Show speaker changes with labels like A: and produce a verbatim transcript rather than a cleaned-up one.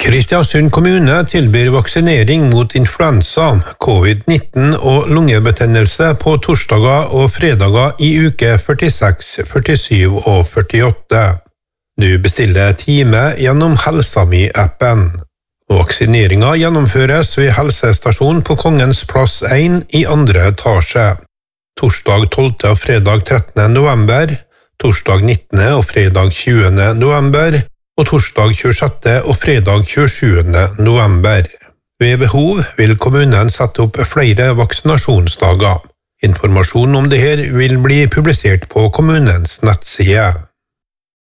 A: Kristiansund kommune tilbyr vaksinering mot influensa, covid nitten og lungebetennelse på torsdager og fredager i uke førtiseks, førtisju og førtiåtte. Du bestiller time gjennom HelsaMi-appen. Vaksineringen gjennomføres ved helsestasjonen på Kongens plass én i andre etasje. Torsdag tolvte og fredag trettende november, torsdag nittende og fredag tjuende november, og torsdag tjuesjette og fredag tjuesjuende november. Ved behov vil kommunen sette opp flere vaksinasjonsdager. Informasjon om dette vil bli publisert på kommunens nettside.